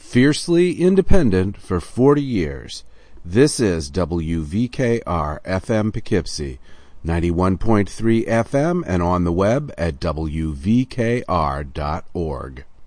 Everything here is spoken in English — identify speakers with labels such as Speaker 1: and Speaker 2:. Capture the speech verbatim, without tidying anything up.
Speaker 1: Fiercely independent for forty years. This is W V K R F M Poughkeepsie, ninety-one point three F M and on the web at W V K R dot org.